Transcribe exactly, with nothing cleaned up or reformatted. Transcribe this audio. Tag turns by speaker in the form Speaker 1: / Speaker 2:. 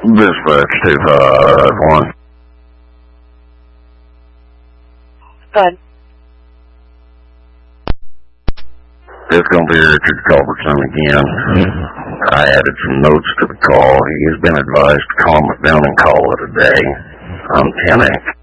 Speaker 1: Dispatch two five one.
Speaker 2: Good.
Speaker 1: It's going to be Richard Culbertson again. I added some notes to the call. He's been advised to calm it down and call it a day. I'm ten X.